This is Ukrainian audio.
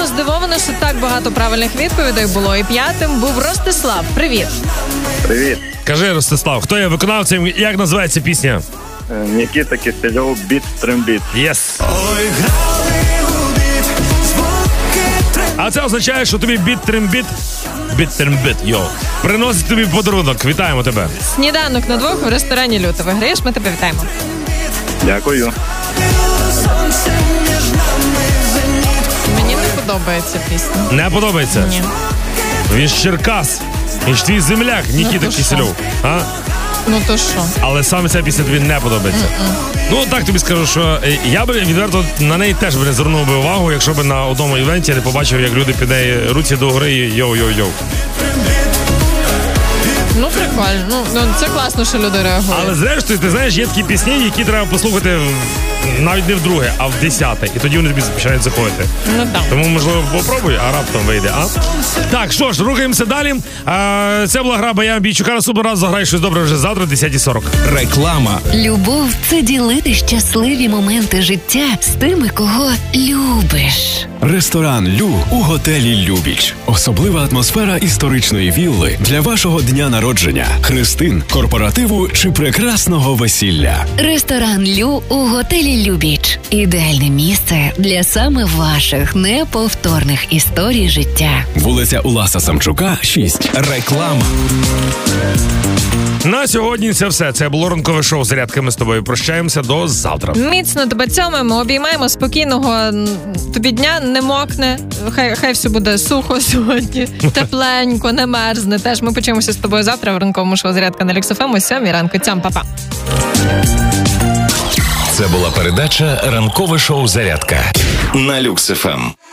здивована, що так багато правильних відповідей було. І 5-м був Ростислав. Привіт. Привіт. Кажи, Ростислав, хто є виконавцем, як називається пісня? Нікіта Кисельов, біт, трембіт. Єс. А це означає, що тобі біт-трембіт, йоу, приносить тобі подарунок. Вітаємо тебе. Сніданок на двох в ресторані «Люта». Виграєш, ми тебе вітаємо. Дякую. Мені не подобається пісня. Не подобається? Ні. Він ж Черкас. Він ж твій земляк, Нікіта Кисельов. А? Ну то що? Але саме ця пісня тобі не подобається. Ну, так тобі скажу, що я би відверто на неї теж не звернув би увагу, якщо б на одному івенті не побачив, як люди під неї руці до гори і йоу-йоу-йоу. Ну, прикольно. Ну, це класно, що люди реагують. Але зрештою, ти знаєш, є такі пісні, які треба послухати навіть не вдруге, а в 10-те. І тоді вони тобі починають заходити. Ну так. Тому, можливо, попробуй, а раптом вийде, а? Так, що ж, рухаємося далі. Це була гра Баяна Бійчука. Наступного разу заграй щось добре вже завтра, 10:40. Реклама. Любов – це ділити щасливі моменти життя з тими, кого любиш. Ресторан «Лю» у готелі «Любіч». Особлива атмосфера історичної вілли для вашого дня народження, хрестин, корпоративу чи прекрасного весілля. Ресторан «Лю» у готелі «Любіч». Ідеальне місце для саме ваших неповторних історій життя. Вулиця Уласа Самчука, 6. Реклама. На сьогодні це все. Це було ранкове шоу «Зарядка». Ми з тобою прощаємося до завтра. Міцно тебе цьомимо, обіймаємо, спокійного тобі дня, не мокне. Хай все буде сухо сьогодні, тепленько, не мерзне. Теж ми почуємося з тобою завтра в ранковому шоу «Зарядка» на Люкс ФМ о 7 ранку. Цьом, па-па. Це була передача «Ранкове шоу «Зарядка» на Люкс ФМ.